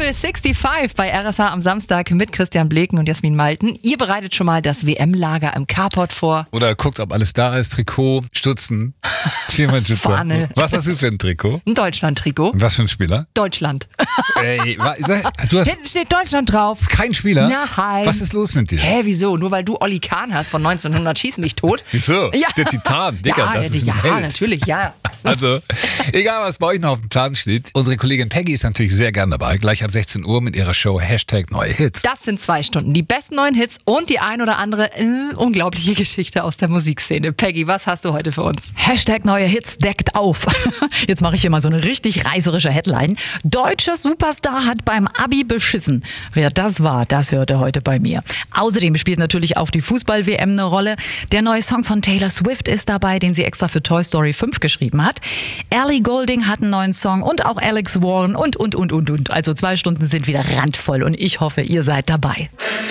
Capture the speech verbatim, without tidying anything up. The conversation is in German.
Level fünfundsechzig bei R S H am Samstag mit Christian Bleken und Jasmin Malten. Ihr bereitet schon mal das W M-Lager im Carport vor. Oder guckt, ob alles da ist. Trikot, Stutzen, Schirmschützer. Fahne. Was hast du für ein Trikot? Ein Deutschland-Trikot. Und was für ein Spieler? Deutschland. Ey, wa- du hast Hinten steht Deutschland drauf. keinen Spieler? Nein. Was ist los mit dir? Hä, wieso? Nur weil du Olli Kahn hast von neunzehnhundert Schieß mich tot? Wieso? Ja. Der Titan, Digga, ja, das ist ein ja, Held. natürlich, ja. Also, egal was bei euch noch auf dem Plan steht, unsere Kollegin Peggy ist natürlich sehr gern dabei, gleich ab sechzehn Uhr mit ihrer Show Hashtag Neue Hits. Das sind zwei Stunden. Die besten neuen Hits und die ein oder andere äh, unglaubliche Geschichte aus der Musikszene. Peggy, was hast du heute für uns? Hashtag neue Hits deckt auf. Jetzt mache ich hier mal so eine richtig reißerische Headline. Deutscher Superstar hat beim Abi beschissen. Wer das war, das hörte heute bei mir. Außerdem spielt natürlich auch die Fußball-W M eine Rolle. Der neue Song von Taylor Swift ist dabei, den sie extra für Toy Story fünf geschrieben hat. Ellie Goulding hat einen neuen Song und auch Alex Warren und, und, und, und, und. Also zwei Stunden sind wieder randvoll und ich hoffe, ihr seid dabei.